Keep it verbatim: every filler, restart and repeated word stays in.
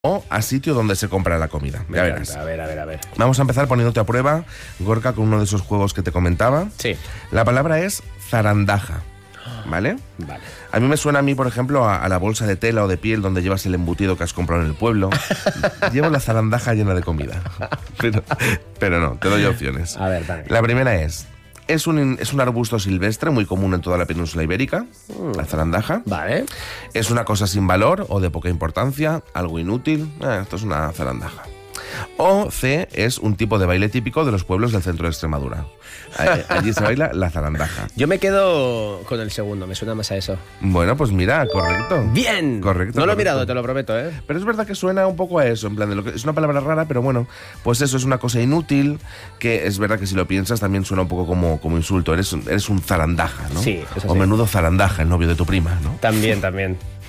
o a sitio donde se compra la comida. Me ya encanta. verás. A ver, a ver, a ver. Vamos a empezar poniéndote a prueba, Gorka, con uno de esos juegos que te comentaba. Sí. La palabra es zarandaja, ¿vale? Vale. A mí me suena a mí, por ejemplo, a, a la bolsa de tela o de piel donde llevas el embutido que has comprado en el pueblo. Llevo la zarandaja llena de comida. Pero, pero no, te doy opciones. A ver, vale. La primera es, es un, es un arbusto silvestre muy común en toda la península ibérica, Mm. la zarandaja. Vale. Es una cosa sin valor o de poca importancia, algo inútil. Eh, esto es una zarandaja. O C, es un tipo de baile típico de los pueblos del centro de Extremadura. Eh, Allí se baila la zarandaja. Yo me quedo con el segundo, me suena más a eso. Bueno, pues mira, correcto. ¡Bien! Correcto. No lo he correcto. mirado, te lo prometo, ¿eh? Pero es verdad que suena un poco a eso, en plan de lo que es una palabra rara, pero bueno, pues eso es una cosa inútil, que es verdad que si lo piensas también suena un poco como, como insulto. Eres, un- eres un zarandaja, ¿no? Sí, eso O sí. menudo zarandaja, el novio de tu prima, ¿no? También, también.